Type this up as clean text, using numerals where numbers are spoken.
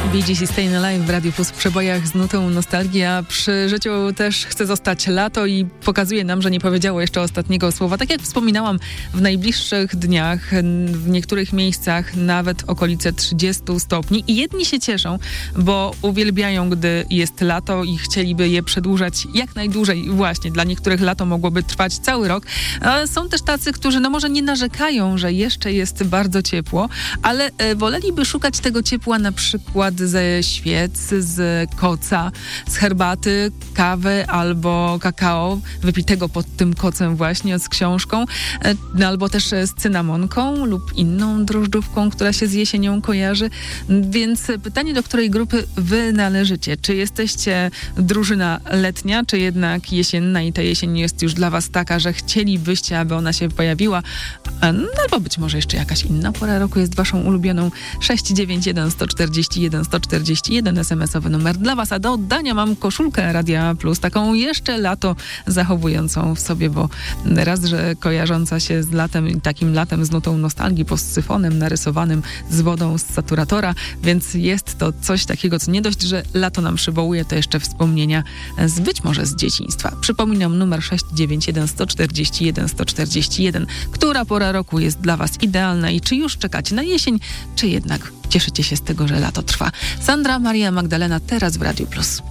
Bee Gees i Stayin' Alive w Radiu Plus w przebojach z nutą nostalgia. Przy życiu też chce zostać lato i pokazuje nam, że nie powiedziało jeszcze ostatniego słowa. Tak jak wspominałam, w najbliższych dniach w niektórych miejscach nawet okolice 30 stopni. I jedni się cieszą, bo uwielbiają, gdy jest lato i chcieliby je przedłużać jak najdłużej. Właśnie, dla niektórych lato mogłoby trwać cały rok. Są też tacy, którzy może nie narzekają, że jeszcze jest bardzo ciepło, ale woleliby szukać tego ciepła na przykład ze świec, z koca, z herbaty, kawy albo kakao wypitego pod tym kocem właśnie z książką, albo też z cynamonką lub inną drożdżówką, która się z jesienią kojarzy. Więc pytanie, do której grupy wy należycie? Czy jesteście drużyna letnia, czy jednak jesienna i ta jesień jest już dla was taka, że chcielibyście, aby ona się pojawiła? Albo być może jeszcze jakaś inna pora roku jest waszą ulubioną. 691 141 141 SMS-owy numer dla was, a do oddania mam koszulkę Radia Plus, taką jeszcze lato zachowującą w sobie, bo raz, że kojarząca się z latem i takim latem z nutą nostalgii, po syfonem narysowanym z wodą z saturatora, więc jest to coś takiego, co nie dość, że lato nam przywołuje, to jeszcze wspomnienia być może z dzieciństwa. Przypominam numer 691 141 141. Która pora roku jest dla was idealna i czy już czekacie na jesień, czy jednak cieszycie się z tego, że lato trwa? Sandra Maria Magdalena teraz w Radiu Plus.